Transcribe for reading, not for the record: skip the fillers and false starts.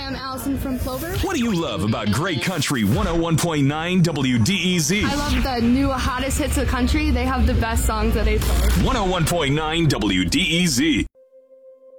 I'm Allison from Plover. What do you love about Great Country 101.9 WDEZ? I love the new hottest hits of country. They have the best songs that they play. 101.9 WDEZ.